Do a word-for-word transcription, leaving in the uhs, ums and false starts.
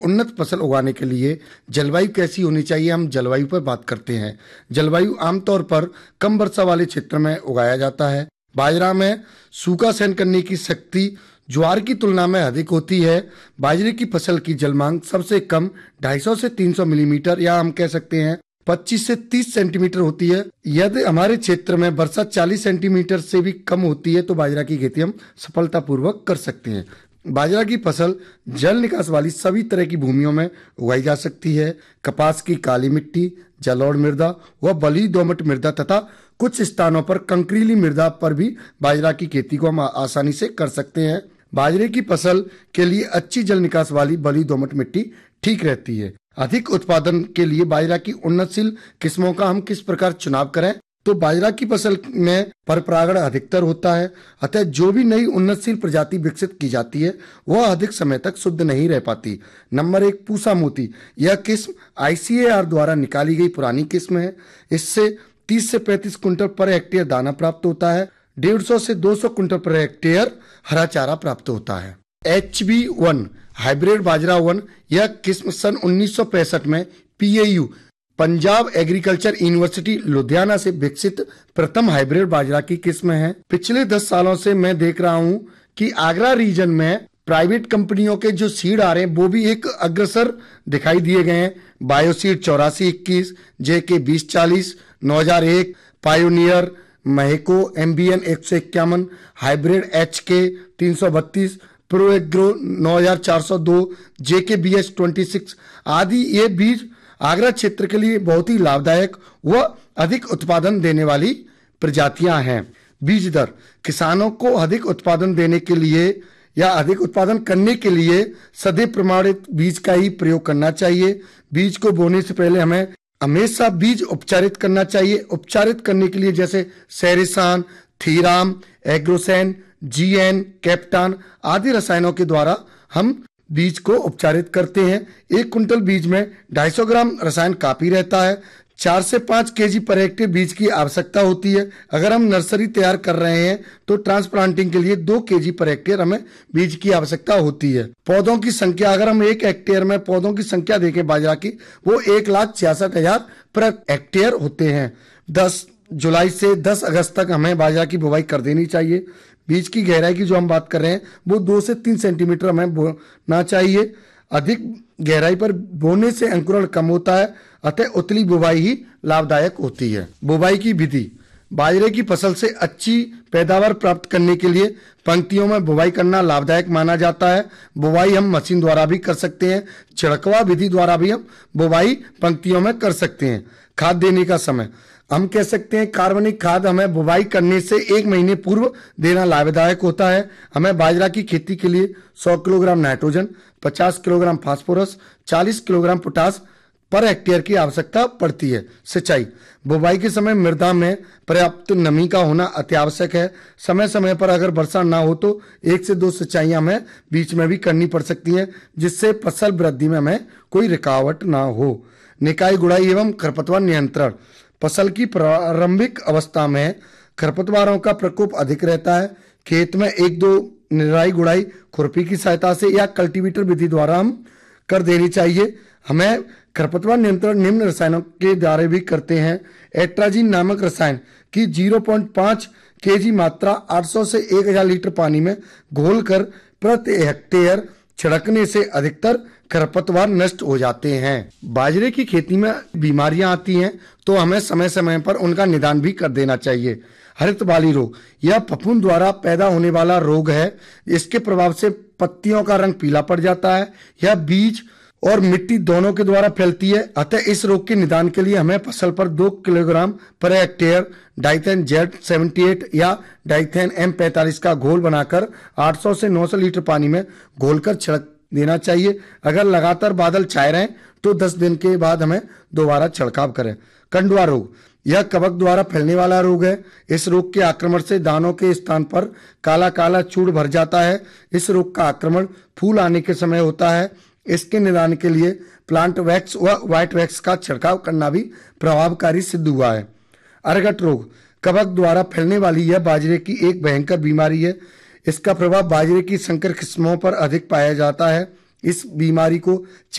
उन्नत फसल उगाने के लिए जलवायु कैसी होनी चाहिए, हम जलवायु पर बात करते हैं। जलवायु आमतौर पर कम वर्षा वाले क्षेत्र में उगाया जाता है। बाजरा में सूखा सहन करने की शक्ति ज्वार की तुलना में अधिक होती है। बाजरे की फसल की जल मांग सबसे कम दो सौ पचास से तीन सौ मिलीमीटर या हम कह सकते हैं पच्चीस से तीस सेंटीमीटर होती है। यदि हमारे क्षेत्र में वर्षा चालीस सेंटीमीटर से भी कम होती है तो बाजरा की खेती हम सफलतापूर्वक कर सकते हैं। बाजरा की फसल जल निकास वाली सभी तरह की भूमियों में उगाई जा सकती है। कपास की काली मिट्टी, जलोढ़ मृदा व बलुई दोमट मृदा तथा कुछ स्थानों पर कंकरीली मृदा पर भी बाजरा की खेती को हम आसानी से कर सकते हैं। बाजरे की फसल के लिए अच्छी जल निकास वाली बलुई दोमट मिट्टी ठीक रहती है। अधिक उत्पादन के लिए बाजरा की उन्नतशील किस्मों का हम किस प्रकार चुनाव करें, तो बाजरा की फसल में परपरागण अधिकतर होता है, अतः जो भी नई उन्नतशील प्रजाति विकसित की जाती है वह अधिक समय तक शुद्ध नहीं रह पाती। नंबर एक, पूसा मोती। यह किस्म आई सी ए आर द्वारा निकाली गई पुरानी किस्म है। इससे तीस से पैंतीस कुंटल पर हेक्टेयर दाना प्राप्त होता है। डेढ़ सौ से दो सौ कुंटल पर हेक्टेयर हरा चारा प्राप्त होता है। एच बी वन हाइब्रिड बाजरा वन, यह किस्म सन उन्नीस सौ पैंसठ में P A you Punjab agriculture university Ludhiana से विकसित प्रथम हाइब्रिड बाजरा की किस्म है। पिछले दस सालों से मैं देख रहा हूं कि आगरा रीजन में प्राइवेट कंपनियों के जो सीड आ रहे हैं वो भी एक अग्रसर दिखाई दिए गए हैं। बायोसीड चौरासी इक्कीस, जे के बीस चालीस, नौ हजार एक, पायोनियर, महेको, एमबीएन एक सौ इक्यावन, हाइब्रिड एच के तीन सौ बत्तीस, प्रो एग्रो नौ हजार चार सौ दो, जे के बी एस ट्वेंटी सिक्स आदि ये बीज आगरा क्षेत्र के लिए बहुत ही लाभदायक व अधिक उत्पादन देने वाली प्रजातियां हैं। बीज दर, किसानों को अधिक उत्पादन देने के लिए या अधिक उत्पादन करने के लिए सदैव प्रमाणित बीज का ही प्रयोग करना चाहिए। बीज को बोने से पहले हमें हमेशा बीज उपचारित करना चाहिए। उपचारित करने के लिए जैसे सेरिसान, थीराम, एग्रोसेन, जीएन, कैप्टान आदि रसायनों के द्वारा हम बीज को उपचारित करते हैं। एक कुंटल बीज में दो सौ ग्राम रसायन काफी रहता है। चार से पाँच केजी पर हेक्टेयर बीज की आवश्यकता होती है। अगर हम नर्सरी तैयार कर रहे हैं तो ट्रांसप्लांटिंग के लिए दो केजी पर हेक्टेयर हमें बीज की आवश्यकता होती है। पौधों की संख्या, अगर हम एक हेक्टेयर में पौधों की संख्या देखें बाजरा की, वो एक लाख छियासठ हजार पर हेक्टेयर होते हैं। दस जुलाई से दस अगस्त तक हमें बाजरा की बुवाई कर देनी चाहिए। बीज की गहराई की जो हम बात कर रहे हैं वो दो से तीन सेंटीमीटर हमें बोना चाहिए। अधिक गहराई पर बोने से अंकुरण कम होता है, अतः उतली बुवाई ही लाभदायक होती है। बुवाई की विधि, बाजरे की फसल से अच्छी पैदावार प्राप्त करने के लिए पंक्तियों में बुवाई करना लाभदायक माना जाता है। बुवाई हम मशीन द्वारा भी कर सकते हैं। छिड़कवा विधि द्वारा भी हम बुवाई पंक्तियों में कर सकते हैं। खाद देने का समय, हम कह सकते हैं कार्बनिक खाद हमें बुवाई करने से एक महीने पूर्व देना लाभदायक होता है। हमें बाजरा की खेती के लिए सौ किलोग्राम नाइट्रोजन, पचास किलोग्राम फास्फोरस, चालीस किलोग्राम पोटास पर हेक्टेयर की आवश्यकता पड़ती है। सिंचाई, बुवाई के समय मृदा में पर्याप्त नमी का होना अति आवश्यक है। समय समय पर अगर वर्षा ना हो तो एक से दो सिंचाइयां हमें बीच में भी करनी पड़ सकती हैं, जिससे फसल वृद्धि में हमें कोई रुकावट ना हो। निकाई गुड़ाई एवं खरपतवार नियंत्रण, फसल की प्रारंभिक अवस्था में खरपतवारों का प्रकोप अधिक रहता है। खेत में एक दो निराई गुड़ाई खुरपी की सहायता से या कल्टीवेटर विधि द्वारा हम कर देनी चाहिए। हमें खरपतवार नियंत्रण निम्न रसायनों के द्वारा भी करते हैं। एट्राजीन नामक रसायन की ज़ीरो पॉइंट पाँच केजी मात्रा आठ सौ से एक हज़ार लीटर पानी में घोलकर प्रति हेक्टेयर छिड़कने से अधिकतर खरपतवार नष्ट हो जाते हैं। बाजरे की खेती में बीमारियां आती हैं तो हमें समय समय पर उनका निदान भी कर देना चाहिए। हरित बाली रोग, यह फफूंद द्वारा पैदा होने वाला रोग है। इसके प्रभाव से पत्तियों का रंग पीला पड़ जाता है। यह बीज और मिट्टी दोनों के द्वारा फैलती है, अतः इस रोग के निदान के लिए हमें फसल पर दो kilogram per hectare Dithane Z अठहत्तर या डाइथेन एम पैंतालीस का घोल बनाकर आठ सौ से नौ सौ लीटर पानी में घोलकर छिड़क देना चाहिए। अगर लगातार बादल छाए रहें तो दस दिन के बाद हमें दोबारा छिड़काव करें। कंडुआ रोग, यह कवक द्वारा फैलने वाला रोग है। इस रोग के आक्रमण से दानों के स्थान पर काला काला चूड़ भर जाता है। इस रोग का आक्रमण फूल आने के समय होता है। इसके निदान के लिए प्लांट वैक्स व व्हाइट वैक्स का छिड़काव करना भी प्रभावकारी सिद्ध हुआ है। अरगट रोग, कवक द्वारा फैलने वाली यह बाजरे की एक भयंकर बीमारी है। इसका प्रभाव बाजरे की संकर किस्मों पर अधिक पाया जाता है। इस बीमारी को